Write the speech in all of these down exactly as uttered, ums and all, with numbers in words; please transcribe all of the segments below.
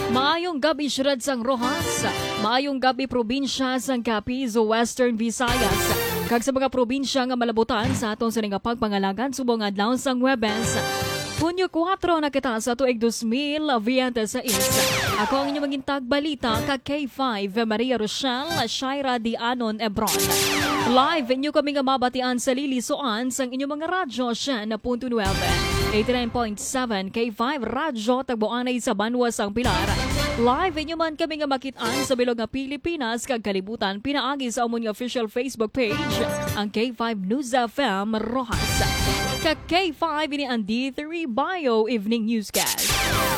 Maayong gabi syudad sang Rojas, maayong gabi probinsya sang Capiz, Western Visayas. Kag sa mga probinsya nga malabutan sa atong sa nga pagpangalagan subong adlaw sang Huwebes. Hunyo four na kita sa tuig two thousand twenty-six. Ako ang inyong maging balita ka K five Maria Rochelle Shaira Dianon Ebron. Live inyo kami nga mabatian sa lilisuan sang inyong mga radyo siya na punto nine. eighty-nine point seven K five Radyo tagbuanay sa Banwa sang Pilar. Live inyo man kami nga makitaan sa bilog nga Pilipinas kag kalibutan pinaagi sa amon nga official Facebook page ang K five News F M Rojas. Ka K five ini ang D three Bio Evening Newscast.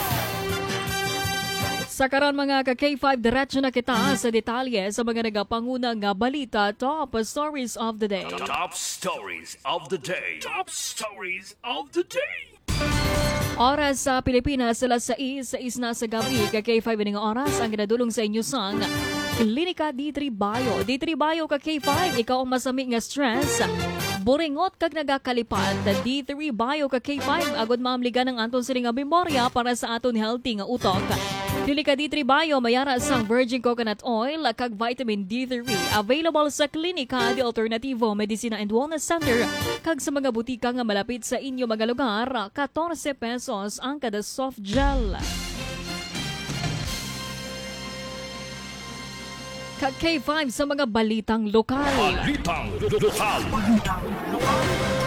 Sa karon mga ka K five diretso na kita sa detalye sa mga nagapangunang nga balita, top stories of the day. Top stories of the day. Top stories of the day. Oras sa Pilipinas, alas sais, sais na sa gabi, ka K five ini nga oras ang ginadulong sa inyo sang Klinika D three Bio. D three Bio ka K five, ikaw ang masami nga stress. Buringot kag nagakalipat, D three Bio ka K five, agod maamligan ang anton sila nga memorya para sa aton healthy nga utok. Dili ka D three Bio, mayara sang virgin coconut oil kag vitamin D three. Available sa Klinika de Alternativo Medicina and Wellness Center kag sa mga butika nga malapit sa inyo mga lugar, fourteen pesos ang kada soft gel. Ka K five sa mga balitang lokal. Balitang lokal. Balitang lokal.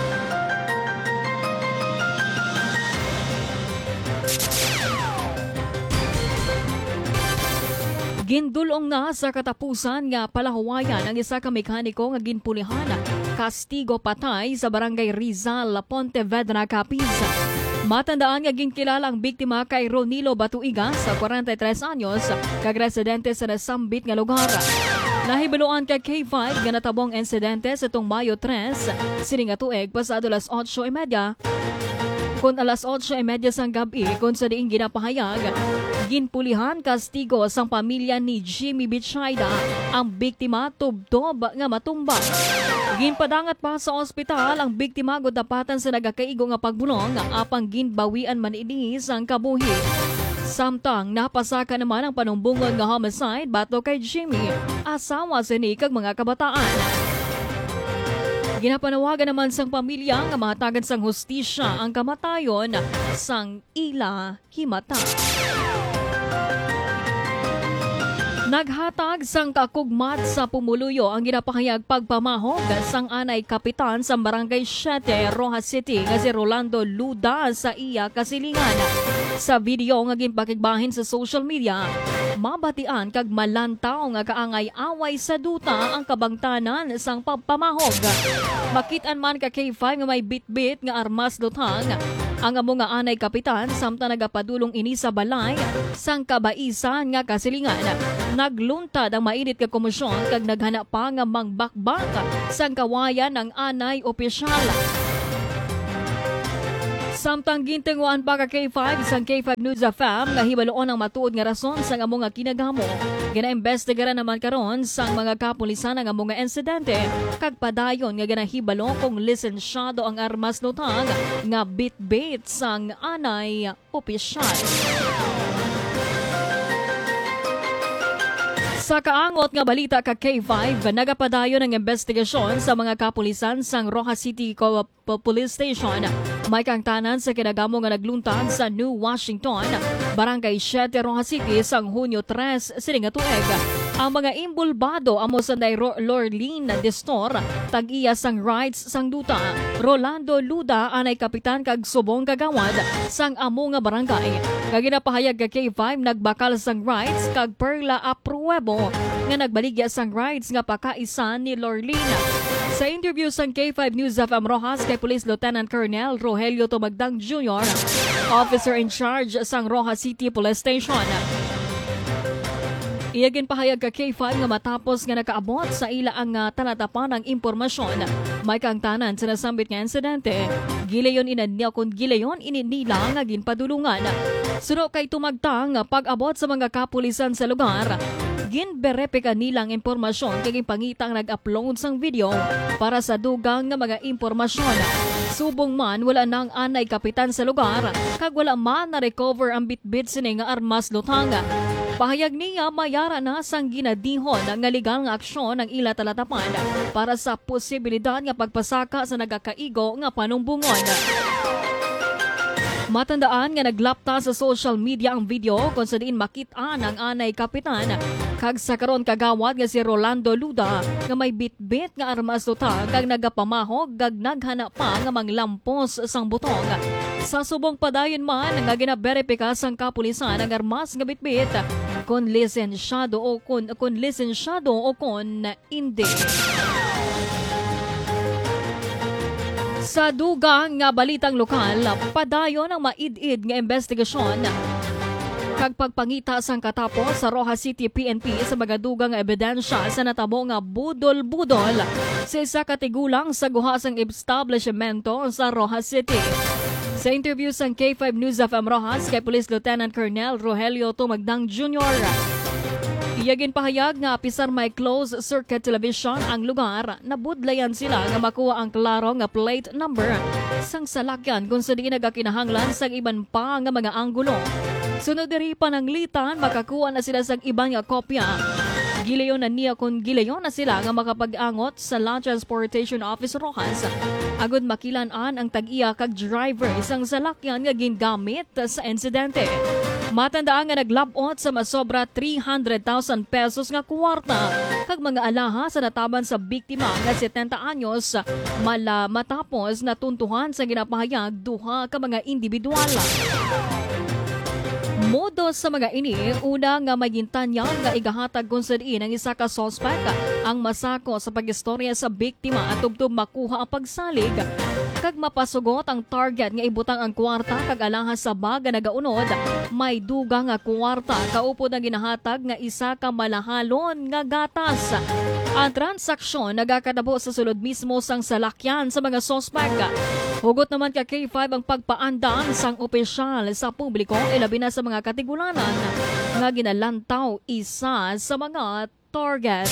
Gindulong na sa katapusan nga palahuwayan ang isa ka mekaniko nga ginpulihan, kastigo patay sa barangay Rizal, Pontevedra, Capiz. Matandaan nga ginkilala ang biktima kay Ronilo Batuiga sa forty-three anyos, kag residente sa nasambit nga lugar. Nahibaluan kay K five nga natabong insidente sa tong Mayo three, sining nga tuig pasado alas eight thirty. Kung alas eight thirty sang gabi, kung sa diing ginapahayag, ginpulihan kastigo sang pamilya ni Jimmy Bichayda ang biktima tubtob nga matumba. Ginpadangat pa sa ospital ang biktima gud dapatan sa nagakaigo nga pagbulong apang ginbawian man ini sang kabuhi. Samtang napasaka naman ang panumbungon nga homicide bato kay Jimmy, asawa sini kag mga kabataan. Ginapanawagan naman sang pamilya nga mahatagan sang hustisya ang kamatayon sang ila himata. Naghatag sang kakugmat sa pumuluyo ang ginapahayag pagpamahog sang anay kapitan sa barangay seven Rojas City nga si Rolando Luda sa iya kasilingan. Sa video nga ginpakigbahin sa social media, mabatian kag malantaw nga kaangay away sa duta ang kabangtanan sang pagpamahog. Makitaan man ka K five nga may bit-bit nga armas lutang ang amo nga anay kapitan samtang nagapadulong ini sa balay sang kabaisan nga kasilingan. Nagluntad ang mainit nga komisyon kag naghana pa nga mangbakbak sang kawayan ng anay opisyal. Samtang gintinguan pa ka K five sang K five News F M nga hibaloon ang matuod nga rason sang amo nga kinagamo. Gina-investigaran naman karon sang mga kapulisan ang amo nga insidente kag padayon nga ginahibalo kung lisensyado ang armas lutang nga bit-bit sang anay opisyal. Sa kaangot nga balita ka K five, nagapadayon ang investigasyon sa mga kapulisan sang Rojas City Police Station. May kangtanan sa kinagamo nga nagluntad sa New Washington, Barangay seven Rojas City sang Hunyo three sining nga tuig. Ang mga imbulbado amo sa Lorlene Destor, tag-iya sang rights sang duta. Rolando Luda anay kapitan kag subong kagawad sang amo nga barangay. Kag ginapahayag ka K five nagbakal sang rights kag Perla Apruebo nga nagbaligya sang rights nga pakaisan ni Lorlene. Sa interview sang K five News F M Rojas kay Police Lieutenant Colonel Rogelio Tumagdang Junior, officer in charge sang Rojas City Police Station. Iyagin pahayag ka K five nga matapos nga nakaabot sa ila ang uh, tanatapan ng impormasyon. May kangtanan sa nasambit nga insidente, gilayon inadniya kung gilayon ininila nga ginpadulungan. Suno kay tumagtang pag-abot sa mga kapulisan sa lugar, ginberepika nilang impormasyon kay pangitang nag-upload sang video para sa dugang nga mga impormasyon. Subong man wala nang anay kapitan sa lugar kag wala man na-recover ang bitbit sini nga armas lutanga. Pahayag niya mayara na sang ginadihon nga legal nga aksyon ng ila talatapan para sa posibilidad nga pagpasaka sa nagakaigo nga panumbungon. Matandaan nga naglapta sa social media ang video kung sa diin makita ang anay kapitan kag sa karon kagawad nga si Rolando Luda nga may bitbit nga armas luta kag nagapamahog kag naghana pa nga manglampos sang butong. Sa subong padayon man nga ginaberipika sang kapulisan ang armas nga bitbit kung lisensyado o kung, kung lisensyado o kung hindi. Sa dugang nga balitang lokal, padayon ang maid-id nga investigasyon kag pagpangita sang katapos sa Rojas City P N P sa mga dugang nga ebidensya sa natabo nga budol-budol sa isa katigulang sa guha sang establishmento sa Rojas City. Sa interview sang K five News of M Rojas kay Police Lieutenant Colonel Rogelio Tumagdang Junior, iyagin pahayag nga pisar may closed circuit television ang lugar, nabudlayan sila nga makuha ang klaro nga plate number sang salakyan kung sa di nagakinahanglan sang iban pa nga mga anggulo. Sunod diri pananglitan, makakuha na sila sang ibang nga kopya. Gilayon na niya kung gilayon na sila nga makapag-angot sa Land Transportation Office Rojas. Agud makilan-an ang tag-iya kag driver isang salakyan nga gingamit sa insidente. Matandaan nga naglabot sa masobra three hundred thousand pesos nga kwarta kag mga alaha sa nataban sa biktima nga setenta anyos mala matapos natuntuhan sa ginapahayag duha ka mga individual. Modo sa mga ini, una nga magintanyang nga igahatag kung sa diin ang isa ka suspect ang masako sa pag-istorya sa biktima at tubtub makuha ang pagsalig kag mapasugot ang target nga ibutang ang kwarta kag alahas sa baga nagaunod may duga nga kwarta kaupod ang ginahatag nga isa ka malahalon nga gatas. Ang transaksyon nagakatabo sa sulod mismo sang salakyan sa mga suspect. Hugot naman ka K five ang pagpaandang sang opisyal sa publiko ilabi na sa mga katigulanan nga ginalantaw isa sa mga target.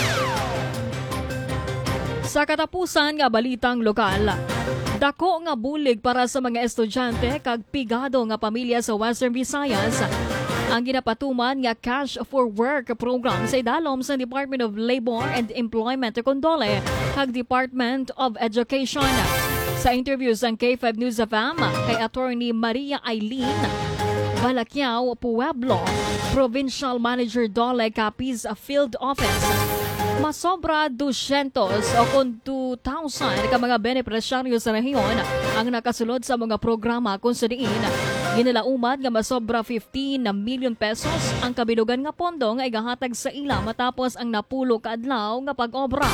Sa katapusan nga balitang lokal, dako nga bulig para sa mga estudyante kag pigado nga pamilya sa Western Visayas ang ginapatuman nga Cash for Work program sa idalom sa Department of Labor and Employment Condole kag Department of Education. Sa interview sa K five News of M kay Attorney Maria Eileen Balakyao Pueblo, Provincial Manager Dole Capiz Field Office, masobra two hundred o kung two thousand ka mga benepresyaryo sa rehiyon ang nakasulod sa mga programa kung sa diin ginalauman nga masobra fifteen na milyon pesos ang kabilugan nga pondo nga igahatag sa ila matapos ang napulo ka adlaw nga pag-obra.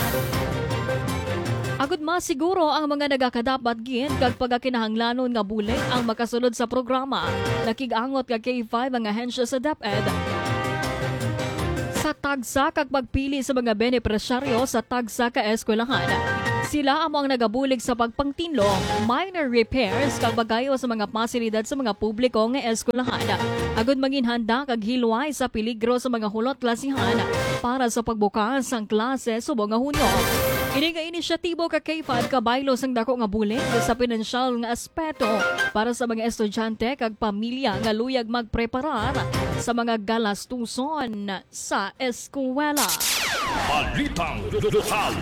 Agud masiguro ang mga nagakadapat gin kag pagakinahanglanon nga bulig ang makasulod sa programa. Nakigangot ka K five ang ahensya sa DepEd sa tagsa kag pagpili sa mga benepresyaryo sa tagsa ka eskwelahan. Sila amo ang nagabulig sa pagpangtinlo, minor repairs kag bagayo sa mga pasilidad sa mga publiko nga eskwelahan. Agud manginhanda kag hilway sa peligro sa mga hulot klasihan para sa pagbukas sang klase subong nga Hunyo. Ini nga inisyatibo ka K five kabaylo sang dako nga bulig sa pinansyal nga aspeto para sa mga estudyante kag pamilya nga luyag magpreparar sa mga galastuson sa eskwela. Balitang lokal.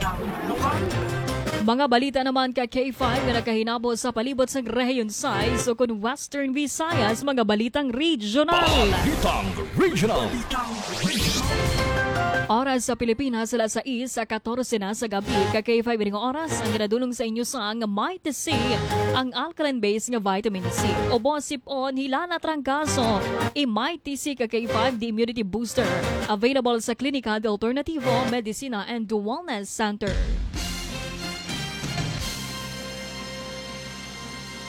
Mga balita naman ka K five nga nakahinabo sa palibot sa rehiyon size o kung Western Visayas, mga balitang regional. Balitang regional. Oras sa Pilipinas, sila sa is sa fourteen na sa gabi. Ka K five ining oras ang ginadulong sa inyo sa ang Mighty C, ang alkaline-based nga vitamin C. O Bosipon, Hilana Trangkaso, i-Mighty C ka K five, the immunity booster. Available sa Klinika de Alternativo, Medicina and Wellness Center.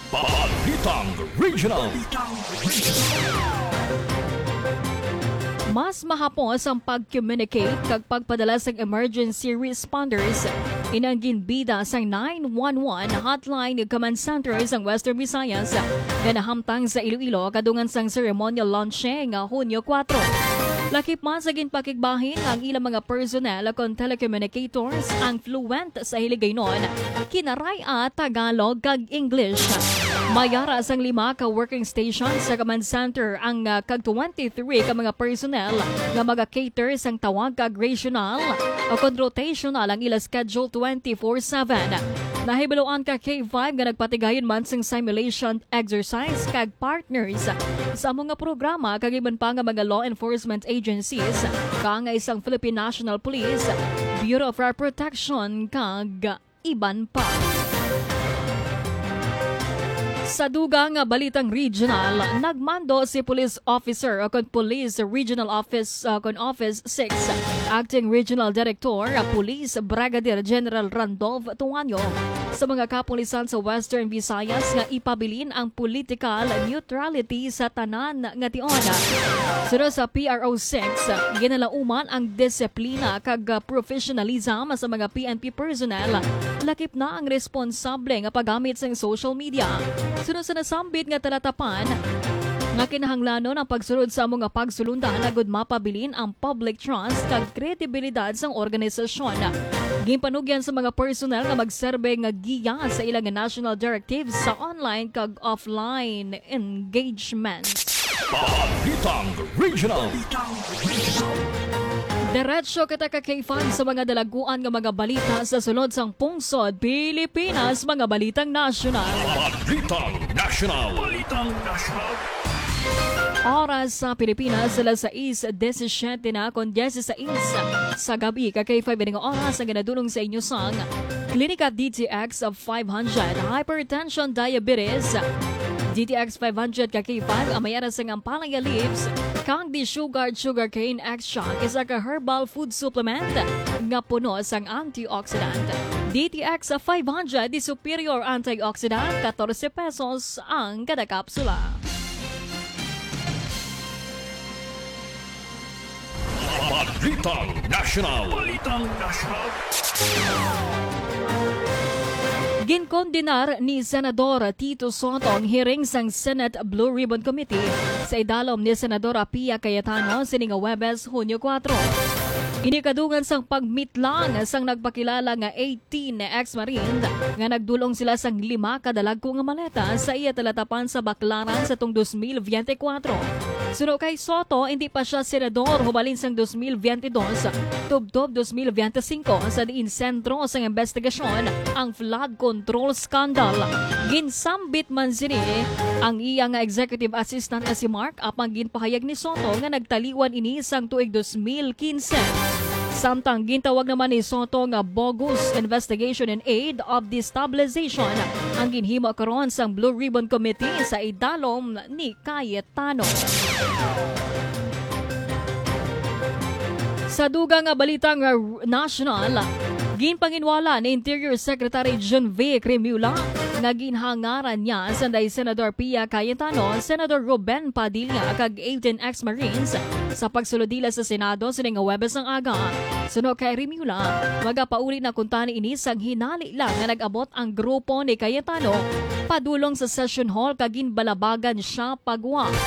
Balitang regional. Mas mahapos ang pag-communicate kag pagpadala sa emergency responders. Inanggin bida sa nine one one hotline command center sa Western Visayas nga nahamtang sa Iloilo kadungan sang ceremonial launching nga Hunyo four. Lakip man sa ginpakigbahin ang ilang mga personnel kon telecommunicators ang fluent sa Hiligaynon, kinaray at Tagalog kag English. Mayara sang lima ka working stations sa command center ang uh, kag twenty-three ka mga personnel nga maga-cater sang tawag kag regional o kon rotational ang ila schedule twenty-four seven. Nahibaluan ka K five nga nagpatigayon man sang simulation exercise kag partners sa mga programa kag iban pa nga mga law enforcement agencies kang isang Philippine National Police, Bureau of Fire Protection kag iban pa. Sa dugang balitang regional, nagmando si police officer o kon police regional office uh, kon office six, acting regional director, police brigadier general Randolph Tuanyo sa mga kapulisan sa Western Visayas nga ipabilin ang political neutrality sa tanan nga tion. Sunod sa P R O six, ginalauman ang disiplina kag professionalism sa mga P N P personnel. Lakip na ang responsable nga paggamit sa social media. Sunod sa nasambit nga talatapan, nga kinahanglanon ang pagsulod sa mga pagsulundan na gud mapabilin ang public trust kag kredibilidad sang organisasyon. Ginpanugyan sa mga personnel nga magserbe nga giya sa ilang national directives sa online kag offline engagement. Balitang Regional. Diretso kita ka K five sa mga dalaguan nga mga balita sa sulod sang pungsod Pilipinas, mga balitang nasyonal. Balitang National. Balitang National. Oras sa Pilipinas, alas sais disisyete na kon diyesisais sa gabi ka K five nga oras ang ganadulong sa inyo sang Klinika D T X of five hundred, Hypertension Diabetes, D T X five hundred ka K five, amayara sa ngampalaya leaves, kang di sugar sugarcane extract, isa ka herbal food supplement nga puno sang antioxidant. D T X five hundred, di superior antioxidant, fourteen pesos ang kada kapsula. Balitang National. Balitang National. Ginkondinar ni Senador Tito Soto ang hearing sang Senate Blue Ribbon Committee sa idalom ni Senadora Pia Cayetano sining Huwebes, Hunyo four. Inikadungan sang pagmitlang sang nagpakilala nga eighteen na ex-marine nga nagdulong sila sang lima kadalagko nga maleta sa iya talatapan sa Baclaran sa tong twenty twenty-four. Suno kay Soto, hindi pa siya senador hubalin sang twenty twenty-two, tubtob twenty twenty-five sa diin sentro sang investigasyon ang flood control scandal. Ginsambit man sini ang iya nga executive assistant na si Mark apang ginpahayag ni Soto nga nagtaliwan ini sang tuig twenty fifteen. Samtang gintawag naman ni Soto nga bogus investigation and aid of destabilization ang ginhimo karon sang Blue Ribbon Committee sa idalom ni Cayetano. Sa dugang nga balitang national, ginpanginwala ni Interior Secretary John V. Cremula nga ginhangaran niya sa day Senador Pia Cayetano, Senador Ruben Padilla kag eighteen ex-marines sa pagsulodila sa Senado sining Huwebes ng aga. Suno kay Remula, magapauli na kuntani ini sang hinali lang nga nag-abot ang grupo ni Cayetano padulong sa session hall kag ginbalabagan siya pagwa